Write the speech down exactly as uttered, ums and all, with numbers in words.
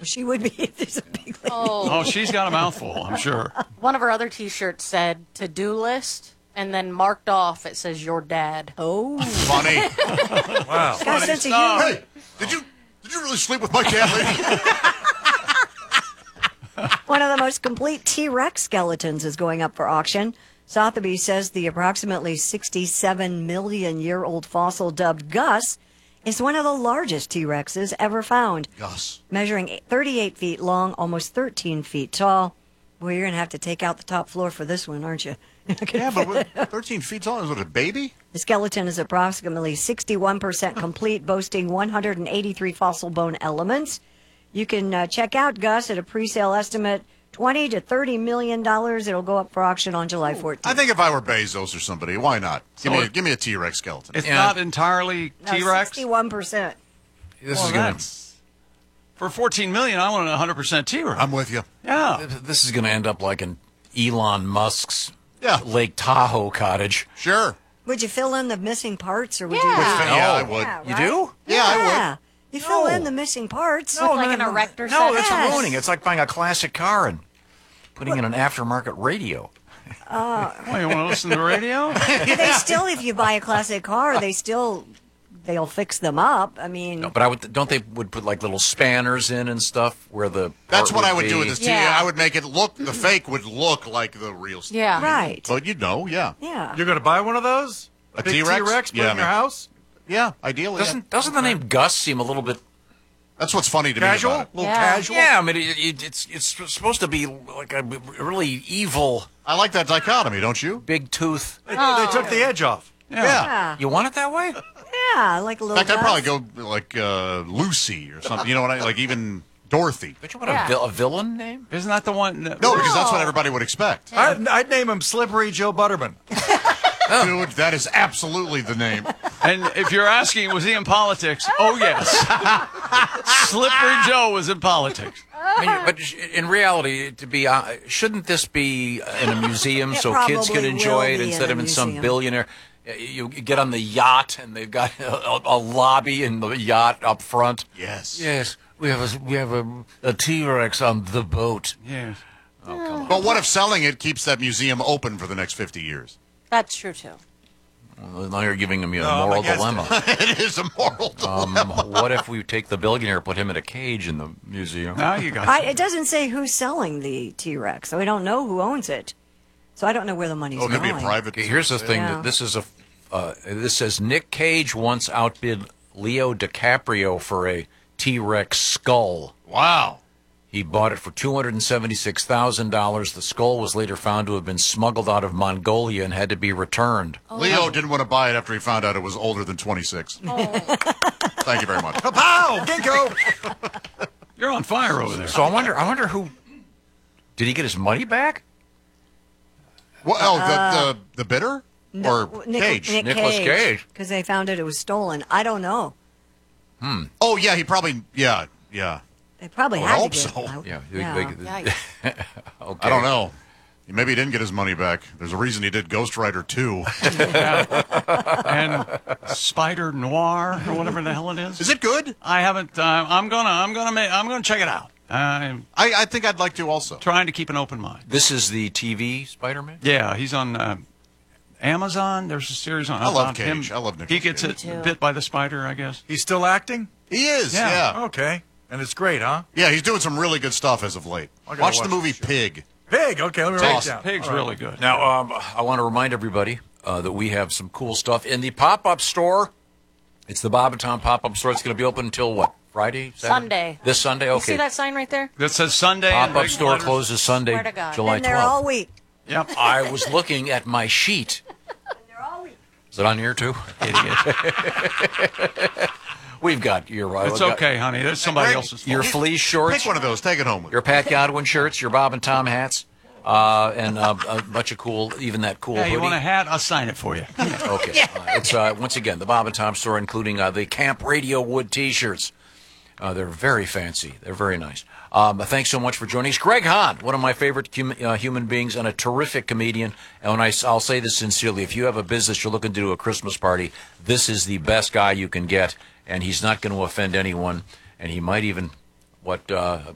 She would be. There's a big lady. Oh. Oh, she's got a mouthful, I'm sure. One of her other T-shirts said to-do list, and then marked off it says your dad. Oh. Funny. Wow. Got a sense of humor. Hey, did you did you really sleep with my cat lady? One of the most complete T-Rex skeletons is going up for auction. Sotheby's says the approximately sixty-seven million year old fossil dubbed Gus is one of the largest T-Rexes ever found. Gus. Measuring thirty-eight feet long, almost thirteen feet tall. Well, you're going to have to take out the top floor for this one, aren't you? Yeah, but with thirteen feet tall, is it a baby? The skeleton is approximately sixty-one percent complete, boasting one hundred eighty-three fossil bone elements. You can uh, check out Gus at a pre-sale estimate twenty to thirty million dollars. It'll go up for auction on July fourteenth. I think if I were Bezos or somebody, why not? Give So me a, it- give me a T-Rex skeleton. It's Yeah. not entirely No, T-Rex. sixty-one percent. This Well, is gonna that's- For fourteen million dollars, I want a one hundred percent T-Rex. I'm with you. Yeah. this is gonna end up like in Elon Musk's Yeah, Lake Tahoe cottage. sure. Would you fill in the missing parts, or would Yeah. you? Which, Yeah. yeah, I No. would. Yeah, You right? do? Yeah, I would. Yeah. You fill No. in the missing parts. With like an erector No, set. that's Yes. ruining. It's like buying a classic car and putting in an aftermarket radio. Well, you want to listen to the radio? They still, if you buy a classic car, they still, they'll fix them up. I mean, No, but I would don't they would put like little spanners in and stuff where the That's part what I would be. do with this T. Yeah. I would make it look, the fake would look like the real stuff. Yeah. right. But you'd know, yeah. Yeah. You're going to buy one of those? A big T-Rex? T-Rex put Yeah, in your man. house? Yeah, ideally. yeah. Doesn't doesn't the name Gus seem a little bit That's what's funny to Casual? me A about it. little Yeah. casual? Yeah, I mean it, it, it's it's supposed to be like a really evil I like that dichotomy, don't you? big tooth. They, they took the edge off. Yeah. Yeah. You want it that way? Yeah, like a In little. fact, I'd probably dust. go like uh, Lucy or something. You know what I like? Even Dorothy. But you want Yeah. a, vil- a villain name? Isn't that the one? That, No, because that's what everybody would expect. I'd, I'd name him Slippery Joe Butterman. Dude, that is absolutely the name. And if you're asking, was he in politics? Oh, yes. Slippery Joe was in politics. I mean, but sh- in reality, to be uh, shouldn't this be in a museum It so kids probably can enjoy will it be instead in of a in some museum. billionaire? uh, You get on the yacht and they've got a, a lobby in the yacht up front. Yes. Yes, we have a we have a, a T-Rex on the boat. Yes. But what if selling it keeps that museum open for the next fifty years? That's true, too. Well, now you're giving me a No, I'm moral against dilemma. It is a moral dilemma. Um, what if we take the billionaire, put him in a cage in the museum? Now you got I, it doesn't say who's selling the T-Rex, so we don't know who owns it. So I don't know where the money's Oh, it could going. be a private. Okay, here's the thing. Yeah. That this is a. Uh, this says Nick Cage once outbid Leo DiCaprio for a T-Rex skull. Wow. He bought it for two hundred seventy-six thousand dollars. The skull was later found to have been smuggled out of Mongolia and had to be returned. Leo didn't want to buy it after he found out it was older than twenty-six. Thank you very much. Pow! Ginkgo! You're on fire over there. So I wonder. I wonder who. Did he get his money back? Well, oh, the, the the bidder or Nick- Cage? Nick Nicolas Cage. Because they found it, it was stolen. I don't know. Oh yeah, he probably yeah yeah. They probably I would had hope to get so. it out. Yeah. Yeah. they- okay. I don't know. Maybe he didn't get his money back. There's a reason he did Ghost Rider two. And Spider Noir or whatever the hell it is. Is it good? I haven't. Uh, I'm gonna. I'm gonna. Make, I'm gonna check it out. I'm I, I think I'd like to also. trying to keep an open mind. This is the T V Spider-Man. Yeah, he's on uh, Amazon. There's a series on. I love about Cage. him. I love Nicolas He gets Cage. it Me too. bit by the spider, I guess. He's still acting? He is. Yeah. Yeah. Okay. And it's great, huh? Yeah, he's doing some really good stuff as of late. I gotta Watch the watch movie this shit. Pig. Pig. Okay, let me write it Pig's, down. Pig's All right. really good. Now, um, I want to remind everybody uh, that we have some cool stuff in the pop-up store. It's the Bob and Tom pop-up store. It's going to be open until what? Friday? Saturday? Sunday. This Sunday? You Okay. see that sign right there? That says Sunday. in Pop-up big store letters. closes Sunday, Swear to God. July Been there all twelfth. week. Yep. I was looking at my sheet. They're all week. Is it on here too? Idiot. We've got your. Uh, It's got okay, honey. There's somebody Greg, else's fault. Your fleece shorts, Pick one of those. Take it home with you. your Pat Godwin shirts, your Bob and Tom hats, uh, and uh, a bunch of cool, even that cool Yeah, hoodie. you want a hat? I'll sign it for you. Okay. Uh, it's uh, once again the Bob and Tom store, including uh, the Camp Radio Wood T-shirts. Uh, they're very fancy. They're very nice. Um, thanks so much for joining us, Greg Hahn, one of my favorite hum- uh, human beings and a terrific comedian. And when I, I'll say this sincerely, if you have a business you're looking to do a Christmas party, this is the best guy you can get, and he's not going to offend anyone. And he might even, what uh,